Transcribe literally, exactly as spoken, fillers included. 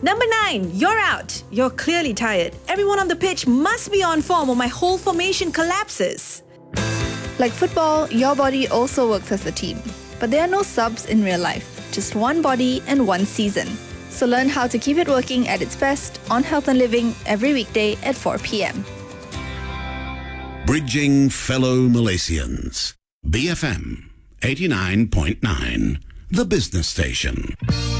Number nine, you're out. You're clearly tired. Everyone on the pitch must be on form or my whole formation collapses. Like football, your body also works as a team. But there are no subs in real life. Just one body and one season. So learn how to keep it working at its best on Health and Living every weekday at four p.m. Bridging fellow Malaysians. B F M eighty-nine point nine, the business station.